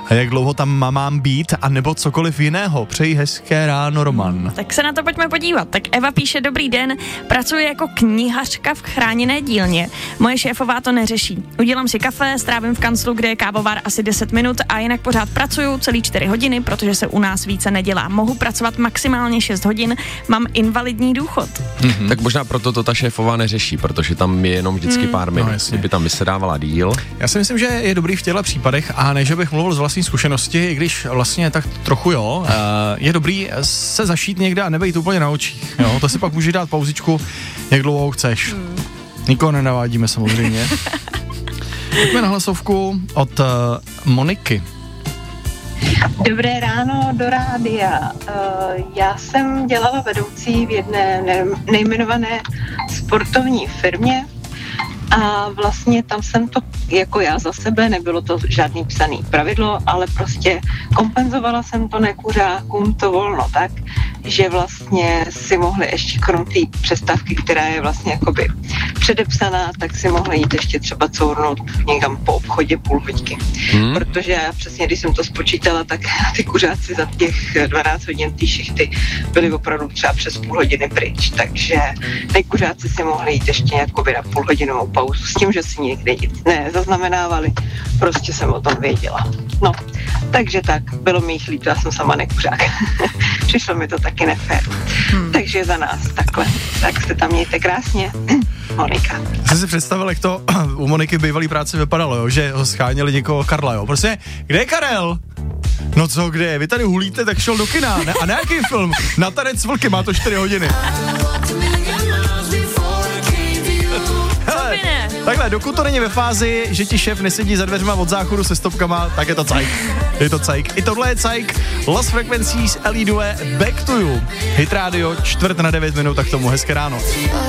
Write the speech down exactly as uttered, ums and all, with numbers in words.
a jak dlouho tam mám být, a nebo cokoliv jiného. Přeji hezké ráno, Roman. Tak se na to pojďme podívat. Tak Eva píše: dobrý den, pracuji jako knihařka v chráněné dílně. Moje šéfová to neřeší. Udělám si kafe, strávím v kanclu, kde je kávovar, asi deset minut a jinak pořád pracuju celý čtyři hodiny, protože se u nás více nedělá. Mohu pracovat maximálně šest hodin, mám invalidní důchod. Mm-hmm. Tak možná proto to ta šéfová neřeší, protože tam je jenom vždycky mm. pár minut. No, kdyby tam vysedávala díl. Já si myslím, že je dobrý v těchto případech, a ne, že bych mluvil z vlastní zkušenosti, i když vlastně tak trochu jo, je dobrý se zašít někde a nebejt úplně na očích. Jo? To si pak můžeš dát pauzičku, jak dlouho chceš. Mm. Nikoho nenavádíme samozřejmě. Pojďme na hlasovku od uh, Moniky. Dobré ráno do rádia. Uh, já jsem dělala vedoucí v jedné nejmenované sportovní firmě a vlastně tam jsem to jako já za sebe, nebylo to žádný psaný pravidlo, ale prostě kompenzovala jsem to nekuřákům to volno tak, že vlastně si mohli ještě krom té přestávky, která je vlastně jakoby předepsaná, tak si mohli jít ještě třeba cournout někam po obchodě půl hoďky. Hmm. Protože já přesně, když jsem to spočítala, tak ty kuřáci za těch dvanáct hodin té šichty byli opravdu třeba přes půl hodiny pryč, takže ty kuřáci si mohli jít ještě jakoby na půl hodinovou pauzu s tím, že si nikdy nic nezaznamenávali, prostě jsem o tom věděla. No, takže tak, bylo mi jich líto, já jsem sama nekuřák. Přišlo mi to taky nefér. Hmm. Takže za nás takhle. Tak se tam mějte krásně. Monika. Jsi si představil, jak to u Moniky bývalý práce vypadalo, jo? Že ho scháněli někoho Karla, jo? Prostě, kde je Karel? No co, kde je? Vy tady hulíte, tak šel do kina. Ne? A na jaký film? Na Tanec s vlky, má to čtyři hodiny. Hele, takhle, dokud to není ve fázi, že ti šéf nesedí za dveřma od záchodu se stopkama, tak je to cajk. Je to cajk. I tohle je cajk. Lost Frequencies, Ellie Due, Back to You. Hit Radio, čtvrt na devět minut, tak tomu hezké ráno.